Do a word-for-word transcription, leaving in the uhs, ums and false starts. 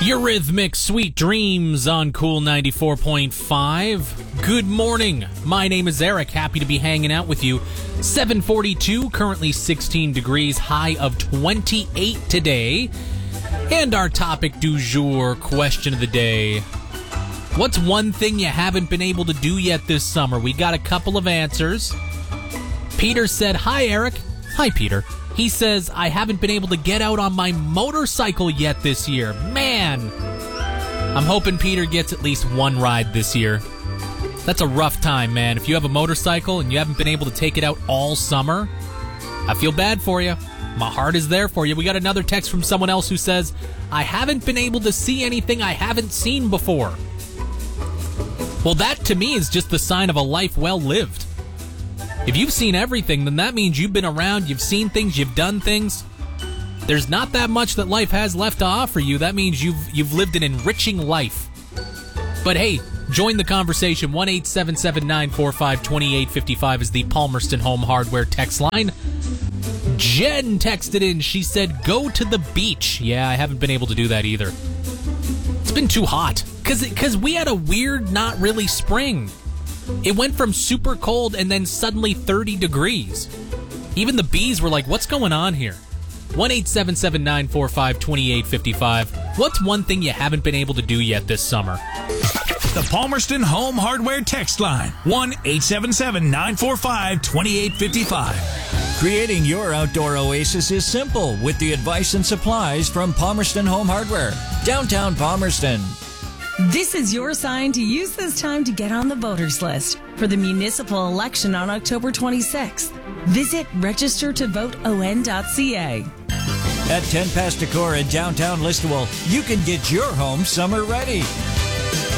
Eurythmic Sweet Dreams on Cool ninety-four point five. Good morning. My name is Eric. Happy to be hanging out with you. seven forty-two, currently sixteen degrees, high of twenty-eight today. And our topic du jour, question of the day. What's one thing you haven't been able to do yet this summer? We got a couple of answers. Peter said, "Hi, Eric." Hi, Peter. He says, "I haven't been able to get out on my motorcycle yet this year." Man, I'm hoping Peter gets at least one ride this year. That's a rough time, man. If you have a motorcycle and you haven't been able to take it out all summer, I feel bad for you. My heart is there for you. We got another text from someone else who says, "I haven't been able to see anything I haven't seen before." Well, that to me is just the sign of a life well lived. If you've seen everything, then that means you've been around, you've seen things, you've done things. There's not that much that life has left to offer you. That means you've you've lived an enriching life. But hey, join the conversation. one eight seven seven, nine four five, two eight five five is the Palmerston Home Hardware text line. Jen texted in. She said, "Go to the beach." Yeah, I haven't been able to do that either. It's been too hot. Because because we had a weird, not really spring. It went from super cold and then suddenly thirty degrees. Even the bees were like, what's going on here? one eight seven seven, nine four five, two eight five five. What's one thing you haven't been able to do yet this summer? The Palmerston Home Hardware text line. one eight seven seven, nine four five, two eight five five. Creating your outdoor oasis is simple with the advice and supplies from Palmerston Home Hardware, downtown Palmerston. This is your sign to use this time to get on the voters list for the municipal election on October twenty-sixth. Visit register to vote o n dot c a. At ten Pasticor in downtown Listowel, you can get your home summer ready.